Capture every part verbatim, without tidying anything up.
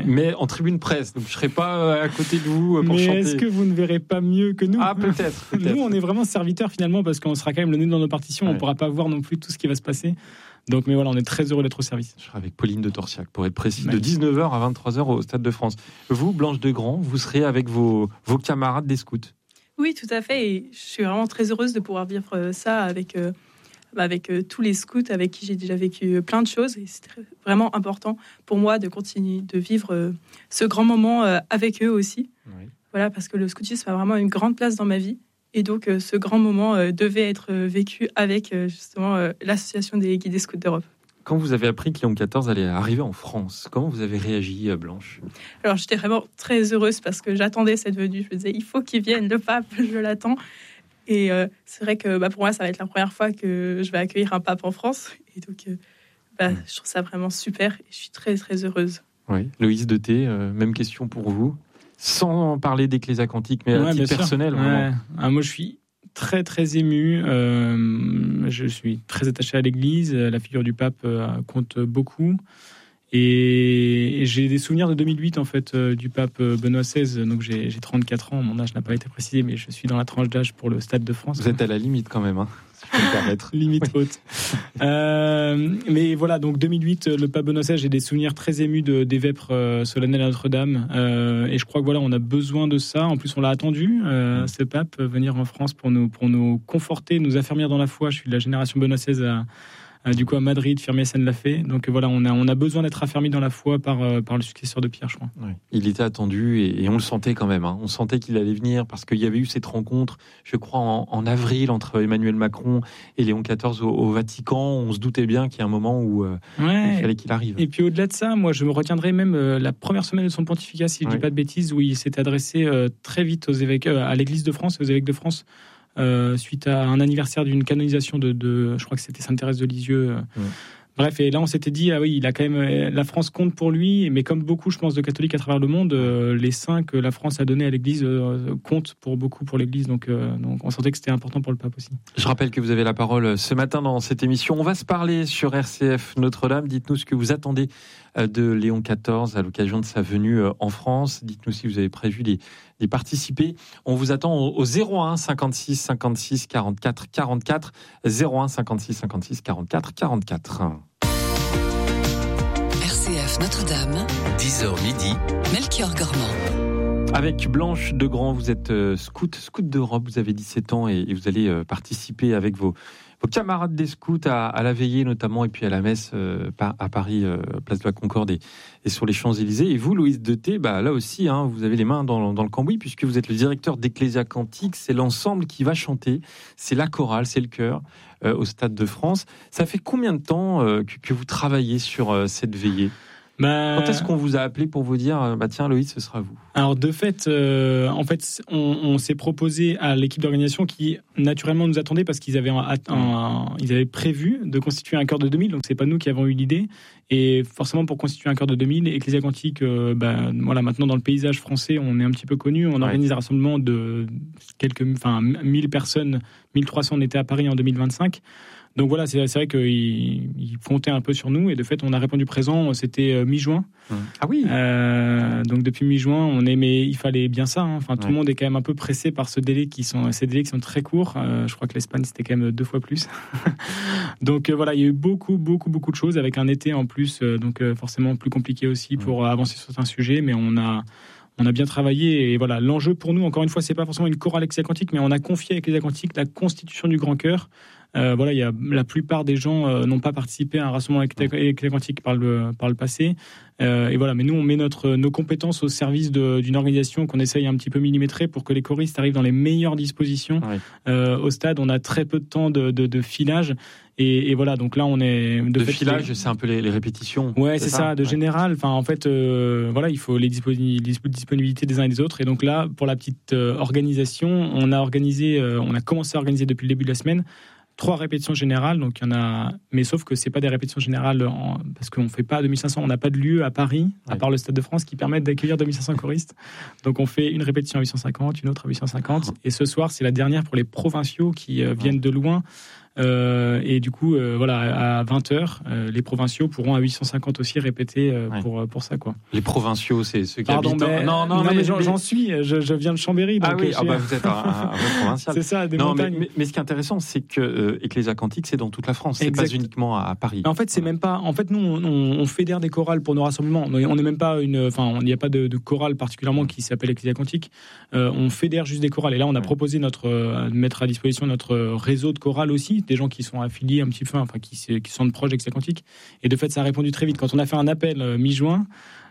mais en tribune presse, donc je serai pas à côté de vous pour mais chanter. Est-ce que vous ne verrez pas mieux que nous? Ah, peut-être, peut-être. Nous, on est vraiment serviteurs finalement parce qu'on sera quand même le nez dans nos partitions. Ouais. On ne pourra pas voir non plus tout ce qui va se passer. Donc, mais voilà, on est très heureux d'être au service. Je serai avec Pauline de Torsiac, pour être précis, ouais. de dix-neuf heures à vingt-trois heures au Stade de France. Vous, Blanche Degrand, vous serez avec vos, vos camarades des scouts? Oui, tout à fait. Et je suis vraiment très heureuse de pouvoir vivre ça avec... Euh, avec euh, tous les scouts avec qui j'ai déjà vécu plein de choses. Et c'est vraiment important pour moi de continuer de vivre euh, ce grand moment euh, avec eux aussi. Oui. Voilà, parce que le scoutisme a vraiment une grande place dans ma vie. Et donc, euh, ce grand moment euh, devait être euh, vécu avec euh, justement euh, l'association des guides et scouts d'Europe. Quand vous avez appris que Léon quatorze allait arriver en France, comment vous avez réagi, Blanche? Alors, j'étais vraiment très heureuse parce que j'attendais cette venue. Je me disais, il faut qu'il vienne, le pape, je l'attends. Et euh, c'est vrai que bah, pour moi, ça va être la première fois que je vais accueillir un pape en France. Et donc, euh, bah, mmh. je trouve ça vraiment super. Et je suis très, très heureuse. Oui, Loïs de T, euh, même question pour vous. Sans parler d'Ecclésia Cantique, mais ouais, à titre personnel. Ouais. Ah, moi, je suis très, très ému. Euh, je suis très attaché à l'Église. La figure du pape euh, compte beaucoup. Et j'ai des souvenirs de deux mille huit en fait euh, du pape Benoît seize, donc j'ai, j'ai trente-quatre ans, mon âge n'a pas été précisé, mais je suis dans la tranche d'âge pour le Stade de France. Vous êtes à la limite quand même, hein, si je peux me permettre. Limite oui. haute. Euh, mais voilà, donc deux mille huit, le pape Benoît seize, j'ai des souvenirs très émus de, des vêpres euh, solennelles à Notre-Dame, euh, et je crois que voilà, on a besoin de ça. En plus, on l'a attendu, euh, ce pape venir en France pour nous pour nous conforter, nous affermir dans la foi. Je suis de la génération Benoît seize à Euh, du coup à Madrid, Firmier Sen l'a fait. Donc euh, voilà, on a on a besoin d'être affermi dans la foi par euh, par le successeur de Pierre, je crois. Oui. Il était attendu et, et on le sentait quand même. Hein. On sentait qu'il allait venir parce qu'il y avait eu cette rencontre, je crois en, en avril entre Emmanuel Macron et Léon quatorze au, au Vatican. On se doutait bien qu'il y a un moment où euh, ouais. il fallait qu'il arrive. Et puis au-delà de ça, moi je me retiendrai même euh, la première semaine de son pontificat, si je ouais. dis pas de bêtises, où il s'est adressé euh, très vite aux évêques, euh, à l'Église de France, aux évêques de France. Euh, suite à un anniversaire d'une canonisation de, de je crois que c'était Sainte-Thérèse de Lisieux. Euh. Ouais. Bref, et là on s'était dit ah oui, il a quand même la France compte pour lui, mais comme beaucoup, je pense, de catholiques à travers le monde, euh, les saints que la France a donnés à l'Église euh, comptent pour beaucoup pour l'Église, donc euh, donc on sentait que c'était important pour le pape aussi. Je rappelle que vous avez la parole ce matin dans cette émission. On va se parler sur R C F Notre-Dame. Dites-nous ce que vous attendez de Léon quatorze à l'occasion de sa venue en France. Dites-nous si vous avez prévu d'y, d'y participer. On vous attend au zéro un cinquante-six cinquante-six quarante-quatre quarante-quatre zéro un cinquante-six cinquante-six quarante-quatre quarante-quatre. R C F Notre-Dame, dix heures midi, Melchior Gormand. Avec Blanche Degrand, vous êtes euh, scout, scout d'Europe, vous avez dix-sept ans et, et vous allez euh, participer avec vos, vos camarades des scouts à, à la veillée notamment et puis à la messe euh, à Paris, euh, place de la Concorde et, et sur les Champs-Élysées. Et vous, Loïs de T, bah, là aussi, hein, vous avez les mains dans, dans le cambouis puisque vous êtes le directeur d'Ecclésia Cantique. C'est l'ensemble qui va chanter, c'est la chorale, c'est le chœur euh, au Stade de France. Ça fait combien de temps euh, que, que vous travaillez sur euh, cette veillée ? Bah... Quand est-ce qu'on vous a appelé pour vous dire bah tiens Loïs, ce sera vous? Alors de fait, euh, en fait, on, on s'est proposé à l'équipe d'organisation qui naturellement nous attendait parce qu'ils avaient un, un, ils avaient prévu de constituer un chœur de deux mille, donc c'est pas nous qui avons eu l'idée. Et forcément pour constituer un chœur de deux mille, Ecclésia Cantique, euh, bah, voilà, maintenant dans le paysage français, on est un petit peu connu. On organise ouais. un rassemblement de quelques, enfin mille personnes, mille trois cents. On était à Paris en deux mille vingt-cinq. Donc voilà, c'est, c'est vrai qu'il il comptait un peu sur nous et de fait on a répondu présent, c'était euh, mi-juin. Mmh. Ah oui. Euh, donc depuis mi-juin, on est, mais il fallait bien ça. Hein. Enfin, tout ouais. le monde est quand même un peu pressé par ce délai qui sont, ces délais qui sont très courts. Euh, je crois que l'Espagne c'était quand même deux fois plus. donc euh, voilà, il y a eu beaucoup, beaucoup, beaucoup de choses avec un été en plus, euh, donc euh, forcément plus compliqué aussi pour mmh. avancer sur certains sujets, mais on a. On a bien travaillé et voilà, l'enjeu pour nous, encore une fois, c'est pas forcément une chorale Ecclésia Cantique, mais on a confié à Ecclésia Cantique la constitution du grand chœur. Euh, voilà, il y a la plupart des gens euh, n'ont pas participé à un rassemblement Ecclésia Cantique par le par le passé. Euh, et voilà, mais nous on met notre nos compétences au service de, d'une organisation qu'on essaye un petit peu millimétrer pour que les choristes arrivent dans les meilleures dispositions. Oui. Euh, au stade, on a très peu de temps de, de, de filage. Et, et voilà, donc là, on est de, de fait, filage, les... c'est un peu les, les répétitions. Ouais, c'est, c'est ça, ça, de ouais. général. Enfin, en fait, euh, voilà, il faut les disponibilités des uns et des autres. Et donc là, pour la petite euh, organisation, on a organisé, euh, on a commencé à organiser depuis le début de la semaine trois répétitions générales. Donc il y en a, mais sauf que c'est pas des répétitions générales en... parce qu'on fait pas deux mille cinq cents. On n'a pas de lieu à Paris, à ouais. part le Stade de France, qui permettent d'accueillir deux mille cinq cents choristes. Donc on fait une répétition à huit cent cinquante, une autre à huit cent cinquante. Et ce soir, c'est la dernière pour les provinciaux qui euh, viennent de loin. Euh, et du coup, euh, voilà, à vingt heures, euh, les provinciaux pourront à huit cent cinquante aussi répéter euh, ouais. pour, pour ça, quoi. Les provinciaux, c'est ceux qui Pardon, habitent... mais, Non, non, non, mais, mais j'en, mais... j'en suis, je, je viens de Chambéry. Donc ah oui, je... ah bah vous êtes un, un, un vrai provincial. C'est ça, des non, montagnes. Mais, mais, mais ce qui est intéressant, c'est que euh, Ecclésia Cantique, c'est dans toute la France, c'est exact. pas uniquement à, à Paris. En fait, c'est même pas. En fait, nous, on, on fédère des chorales pour nos rassemblements. On n'est même pas une. Enfin, il n'y a pas de, de chorale particulièrement qui s'appelle Ecclésia Cantique. Euh, on fédère juste des chorales. Et là, on a ouais. proposé notre euh, mettre à disposition notre réseau de chorales aussi, des gens qui sont affiliés un petit peu, enfin qui, qui sont de proches d'Ecclésia Cantique. Et de fait, ça a répondu très vite. Quand on a fait un appel euh, mi-juin.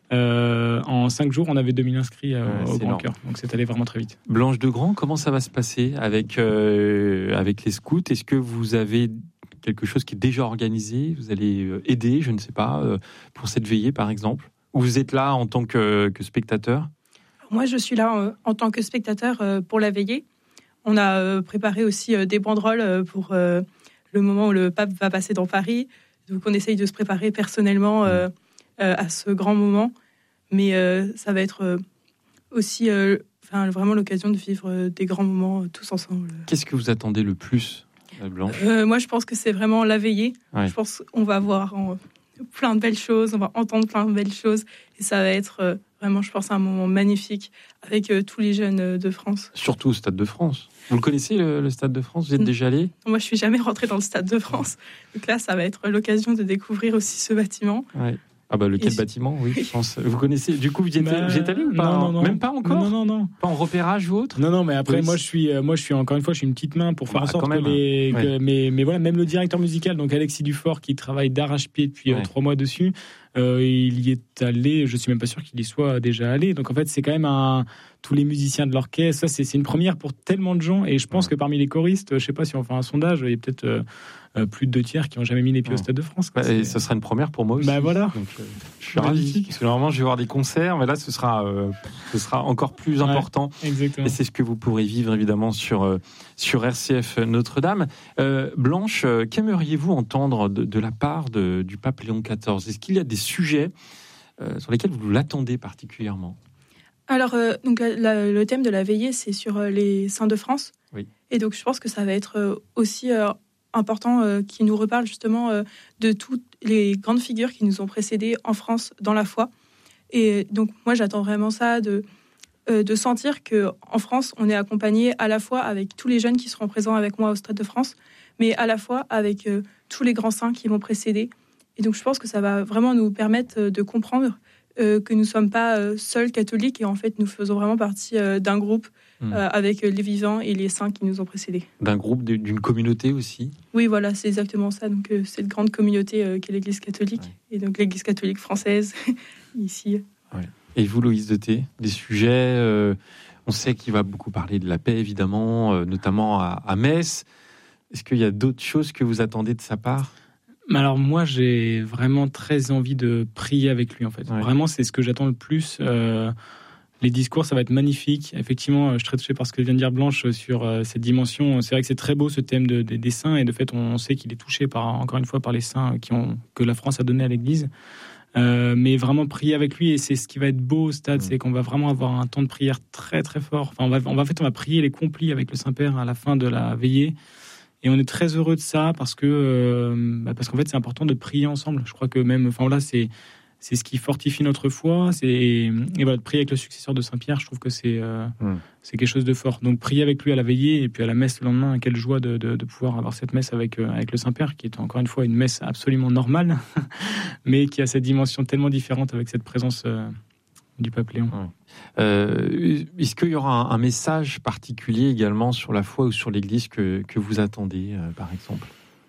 Euh, en cinq jours, on avait deux mille inscrits euh, ouais, au Grand Cœur. Donc, c'est allé vraiment très vite. Blanche de Grand, comment ça va se passer avec, euh, avec les scouts ? Est-ce que vous avez quelque chose qui est déjà organisé ? Vous allez aider, je ne sais pas, euh, pour cette veillée, par exemple ? Ou vous êtes là en tant que, que spectateur ? Moi, je suis là euh, en tant que spectateur euh, pour la veillée. On a euh, préparé aussi euh, des banderoles euh, pour euh, le moment où le pape va passer dans Paris. Donc, on essaye de se préparer personnellement euh, mmh. euh, à ce grand moment. Mais euh, ça va être euh, aussi euh, enfin, vraiment l'occasion de vivre euh, des grands moments euh, tous ensemble. Qu'est-ce que vous attendez le plus, Blanche ? euh, Moi, je pense que c'est vraiment la veillée. Ouais. Je pense qu'on va voir en, plein de belles choses, on va entendre plein de belles choses. Et ça va être euh, vraiment, je pense, un moment magnifique avec euh, tous les jeunes euh, de France. Surtout au Stade de France. Vous le connaissez, le, le Stade de France ? Vous êtes déjà allé ? Moi, je suis jamais rentrée dans le Stade de France. Donc là, ça va être l'occasion de découvrir aussi ce bâtiment. Ouais. Ah bah lequel Et bâtiment, oui, je pense. Vous connaissez, du coup, vous y êtes, bah, vous y êtes allé ou pas ? Non, non, non. Même pas encore ? Non, non, non. Pas en repérage ou autre ? Non, non, mais après, oui. moi, je suis, moi, je suis encore une fois, je suis une petite main pour faire bah, en sorte que les, ouais. que, mais, mais voilà, même le directeur musical, donc Alexis Dufort, qui travaille d'arrache-pied depuis ouais. euh, trois mois dessus, euh, il y est allé, je suis même pas sûr qu'il y soit déjà allé. Donc en fait, c'est quand même un, tous les musiciens de l'orchestre, ça, c'est, c'est une première pour tellement de gens. Et je pense ouais. que parmi les choristes, je sais pas si on fait un sondage, il y a peut-être euh, Euh, plus de deux tiers qui n'ont jamais mis les pieds ouais. au Stade de France. Bah, et ce sera une première pour moi aussi. Bah voilà. Donc, euh, je suis ravi. Parce que normalement, je vais voir des concerts, mais là, ce sera, euh, ce sera encore plus ouais, important. Exactement. Et c'est ce que vous pourrez vivre évidemment sur euh, sur R C F Notre-Dame. Euh, Blanche, euh, qu'aimeriez-vous entendre de, de la part de, du pape Léon quatorze ? Est-ce qu'il y a des sujets euh, sur lesquels vous l'attendez particulièrement ? Alors, euh, donc la, la, le thème de la veillée, c'est sur euh, les saints de France. Oui. Et donc, je pense que ça va être euh, aussi euh, important euh, qui nous reparle justement euh, de toutes les grandes figures qui nous ont précédés en France dans la foi. Et donc, moi, j'attends vraiment ça, de, euh, de sentir qu'en France, on est accompagné à la fois avec tous les jeunes qui seront présents avec moi au Stade de France, mais à la fois avec euh, tous les grands saints qui m'ont précédé. Et donc, je pense que ça va vraiment nous permettre de comprendre euh, que nous ne sommes pas euh, seuls catholiques et en fait, nous faisons vraiment partie euh, d'un groupe mmh. euh, avec les vivants et les saints qui nous ont précédés. D'un groupe, d'une communauté aussi ? Oui, voilà, c'est exactement ça. Donc, euh, cette grande communauté euh, qu'est l'Église catholique ouais. et donc l'Église catholique française ici. Ouais. Et vous, Loïs de Thé, des sujets euh, on sait qu'il va beaucoup parler de la paix, évidemment, euh, notamment à, à Metz. Est-ce qu'il y a d'autres choses que vous attendez de sa part ? Alors moi, j'ai vraiment très envie de prier avec lui, en fait. Ouais. Vraiment, c'est ce que j'attends le plus. Euh, les discours, ça va être magnifique. Effectivement, je suis très touché par ce que vient de dire Blanche sur euh, cette dimension. C'est vrai que c'est très beau, ce thème de, de, des saints. Et de fait, on sait qu'il est touché, par, encore une fois, par les saints qui ont, que la France a donné à l'Église. Euh, mais vraiment prier avec lui. Et c'est ce qui va être beau au stade, mmh. c'est qu'on va vraiment avoir un temps de prière très, très fort. Enfin, on va, on va, en fait, on va prier les complis avec le Saint-Père à la fin de la veillée. Et on est très heureux de ça parce que euh, bah parce qu'en fait c'est important de prier ensemble. Je crois que même, enfin là c'est c'est ce qui fortifie notre foi. C'est et voilà, de prier avec le successeur de Saint-Pierre. Je trouve que c'est euh, mmh. c'est quelque chose de fort. Donc prier avec lui à la veillée et puis à la messe le lendemain. Quelle joie de de, de pouvoir avoir cette messe avec euh, avec le Saint-Père, qui est encore une fois une messe absolument normale, mais qui a cette dimension tellement différente avec cette présence euh, du pape Léon. Ouais. Euh, est-ce qu'il y aura un, un message particulier également sur la foi ou sur l'Église que, que vous attendez, euh, par exemple ?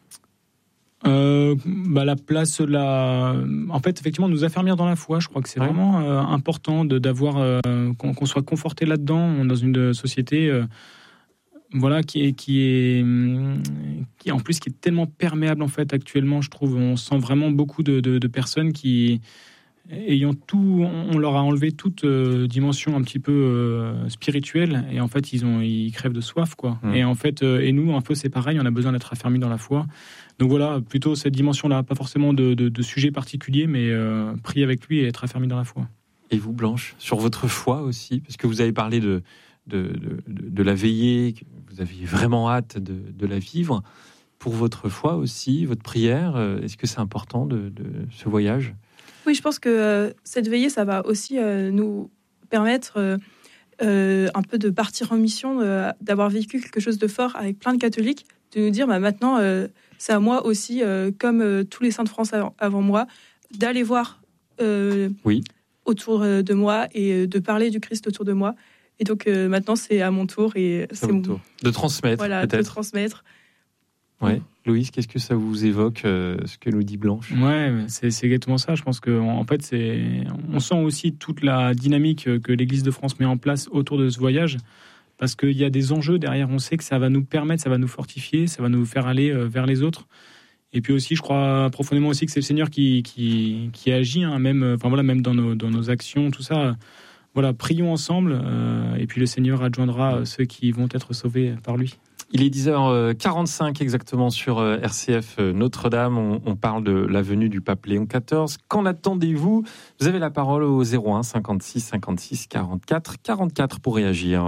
euh, bah la place, la... en fait, effectivement, nous affermir dans la foi. Je crois que c'est ouais. vraiment euh, important de, d'avoir euh, qu'on, qu'on soit conforté là-dedans, dans une société, euh, voilà, qui est qui est qui en plus qui est tellement perméable en fait actuellement. Je trouve, on sent vraiment beaucoup de, de, de personnes qui ayant tout, on leur a enlevé toute euh, dimension un petit peu euh, spirituelle, et en fait ils ont, ils crèvent de soif, quoi. Mmh. Et en fait, euh, et nous un peu c'est pareil, on a besoin d'être affermis dans la foi. Donc voilà, plutôt cette dimension-là, pas forcément de, de, de sujet particulier, mais euh, prier avec lui et être affermi dans la foi. Et vous, Blanche, sur votre foi aussi, parce que vous avez parlé de de, de, de la veillée, que vous aviez vraiment hâte de, de la vivre. pour votre foi aussi, votre prière. Est-ce que c'est important de, de ce voyage ? Oui, je pense que euh, cette veillée, ça va aussi euh, nous permettre euh, euh, un peu de partir en mission, euh, d'avoir vécu quelque chose de fort avec plein de catholiques, de nous dire bah, maintenant, euh, c'est à moi aussi, euh, comme euh, tous les saints de France avant, avant moi, d'aller voir euh, oui. autour de moi et de parler du Christ autour de moi. Et donc euh, maintenant, c'est à mon tour. Et c'est, c'est mon tour. De transmettre, voilà, peut-être. de transmettre. Ouais. Louise, qu'est-ce que ça vous évoque, euh, ce que nous dit Blanche ? Ouais, c'est, c'est exactement ça. Je pense qu'en en fait, c'est, on sent aussi toute la dynamique que l'Église de France met en place autour de ce voyage, parce qu'il y a des enjeux derrière. On sait que ça va nous permettre, ça va nous fortifier, ça va nous faire aller vers les autres. Et puis aussi, je crois profondément aussi que c'est le Seigneur qui, qui, qui agit, hein, même, enfin voilà, même dans nos, dans nos actions, tout ça. Voilà, prions ensemble, euh, et puis le Seigneur adjoindra ceux qui vont être sauvés par lui. Il est dix heures quarante-cinq exactement sur R C F Notre-Dame. On, on parle de la venue du pape Léon quatorze. Qu'en attendez-vous ? Vous avez la parole au zéro un cinquante-six cinquante-six quarante-quatre quarante-quatre pour réagir.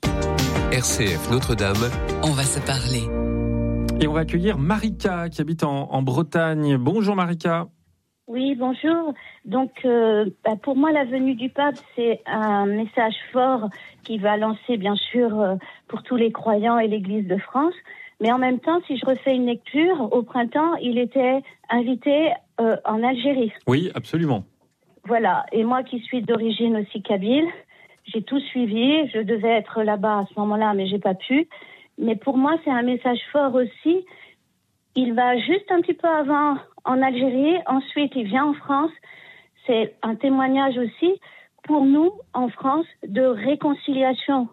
R C F Notre-Dame, on va se parler. Et on va accueillir Marika qui habite en, en Bretagne. Bonjour Marika. Oui, bonjour. Donc, euh, bah pour moi, la venue du pape, c'est un message fort qui va lancer, bien sûr, euh, pour tous les croyants et l'Église de France. Mais en même temps, si je refais une lecture, au printemps, il était invité euh, en Algérie. Oui, absolument. Voilà. Et moi qui suis d'origine aussi kabyle, j'ai tout suivi. Je devais être là-bas à ce moment-là, mais j'ai pas pu. Mais pour moi, c'est un message fort aussi. Il va juste un petit peu avant en Algérie, ensuite il vient en France. C'est un témoignage aussi pour nous en France de réconciliation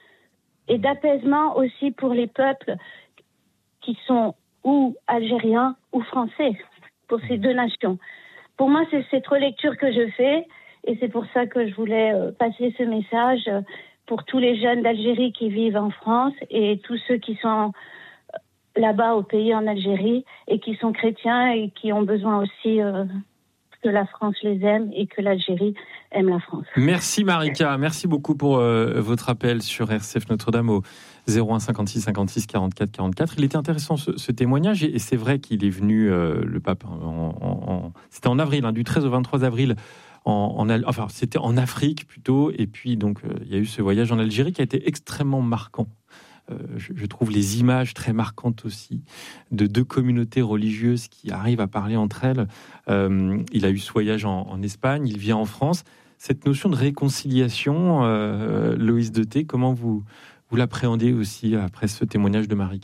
et d'apaisement aussi pour les peuples qui sont ou algériens ou français, pour ces deux nations. Pour moi, c'est cette relecture que je fais et c'est pour ça que je voulais passer ce message pour tous les jeunes d'Algérie qui vivent en France et tous ceux qui sont là-bas au pays en Algérie et qui sont chrétiens et qui ont besoin aussi euh, que la France les aime et que l'Algérie aime la France. Merci Marika, merci beaucoup pour euh, votre appel sur R C F Notre-Dame au zéro un cinquante-six cinquante-six quarante-quatre quarante-quatre. Il était intéressant ce, ce témoignage et, et c'est vrai qu'il est venu, euh, le pape, en, en, en, c'était en avril, hein, du treize au vingt-trois avril, en, en, enfin c'était en Afrique plutôt, et puis donc euh, il y a eu ce voyage en Algérie qui a été extrêmement marquant. Euh, je, je trouve les images très marquantes aussi de deux communautés religieuses qui arrivent à parler entre elles. Euh, il a eu ce voyage en, en Espagne, il vient en France. Cette notion de réconciliation, euh, Loïs Deté, comment vous, vous l'appréhendez aussi après ce témoignage de Marika ?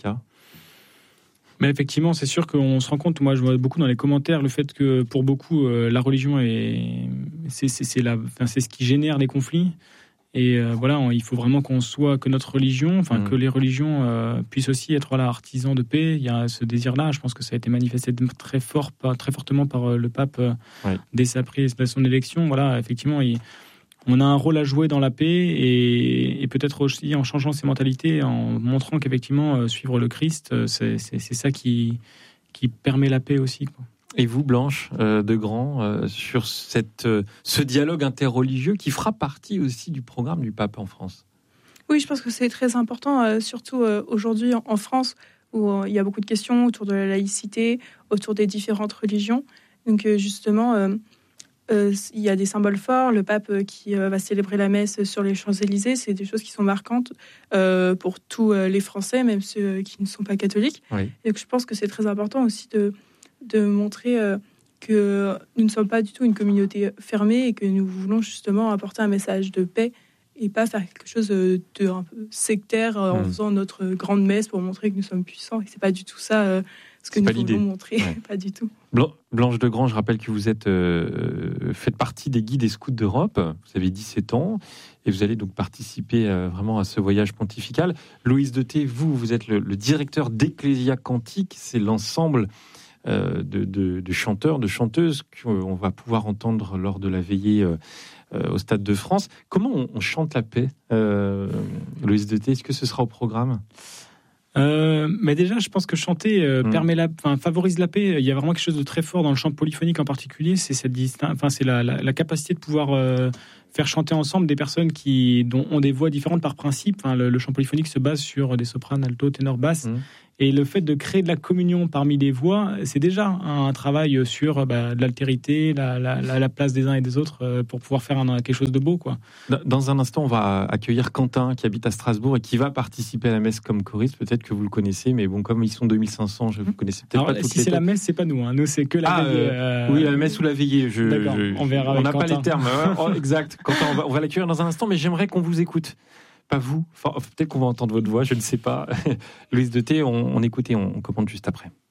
Mais effectivement, c'est sûr qu'on se rend compte, moi je vois beaucoup dans les commentaires, le fait que pour beaucoup, euh, la religion est, c'est, c'est, c'est, la, enfin, c'est ce qui génère les conflits. Et euh, voilà, on, il faut vraiment qu'on soit, que notre religion, enfin mmh. que les religions euh, puissent aussi être voilà, artisans de paix. Il y a ce désir-là. Je pense que ça a été manifesté très fort, par, très fortement par euh, le pape euh, oui. dès sa prise de son élection. Voilà, effectivement, il, on a un rôle à jouer dans la paix et, et peut-être aussi en changeant ses mentalités, en montrant qu'effectivement euh, suivre le Christ, euh, c'est, c'est, c'est ça qui qui permet la paix aussi, quoi. Et vous, Blanche euh, de Grand, euh, sur cette, euh, ce dialogue interreligieux qui fera partie aussi du programme du pape en France ? Oui, je pense que c'est très important, euh, surtout euh, aujourd'hui en, en France, où euh, il y a beaucoup de questions autour de la laïcité, autour des différentes religions. Donc euh, justement, euh, euh, il y a des symboles forts. Le pape euh, qui euh, va célébrer la messe sur les Champs-Élysées, c'est des choses qui sont marquantes euh, pour tous euh, les Français, même ceux qui ne sont pas catholiques. Oui. Et donc, je pense que c'est très important aussi de... de montrer euh, que nous ne sommes pas du tout une communauté fermée et que nous voulons justement apporter un message de paix et pas faire quelque chose de un peu sectaire euh, en mmh. faisant notre grande messe pour montrer que nous sommes puissants. Et c'est pas du tout ça euh, ce que c'est nous voulons l'idée. montrer, ouais. Pas du tout. Blanche de Grand, je rappelle que vous êtes euh, faites partie des guides et scouts d'Europe. Vous avez dix-sept ans et vous allez donc participer euh, vraiment à ce voyage pontifical. Loïs Deté, vous, vous êtes le, le directeur d'Ecclésia Cantique. C'est l'ensemble euh, de, de, de chanteurs, de chanteuses qu'on va pouvoir entendre lors de la veillée euh, euh, au Stade de France. Comment on, on chante la paix, euh, Loïs Deté? Est-ce que ce sera au programme? Euh, mais déjà, je pense que chanter euh, mmh. permet la, enfin, favorise la paix. Il y a vraiment quelque chose de très fort dans le chant polyphonique en particulier. C'est cette distin- enfin, c'est la, la, la capacité de pouvoir euh, faire chanter ensemble des personnes qui dont ont des voix différentes par principe. Enfin, le, le chant polyphonique se base sur des sopranes, alto, ténor, basse. Mmh. Et le fait de créer de la communion parmi les voix, c'est déjà un, un travail sur bah, l'altérité, la, la, la, la place des uns et des autres euh, pour pouvoir faire un, quelque chose de beau, quoi. Dans un instant, on va accueillir Quentin qui habite à Strasbourg et qui va participer à la messe comme choriste. Peut-être que vous le connaissez, mais bon, comme ils sont deux mille cinq cents, je vous connaissez peut-être Alors, pas toutes si les c'est la messe, c'est pas nous. Hein. Nous, c'est que la ah, veillée. Euh, oui, la messe ou la veillée. Je, D'accord, je, on verra. On n'a pas les termes. Oh, exact. Quentin, on va, on va l'accueillir dans un instant, mais j'aimerais qu'on vous écoute. Pas vous. Enfin, peut-être qu'on va entendre votre voix, je ne sais pas. Louise Deté, on, on écoute et on, on commente juste après.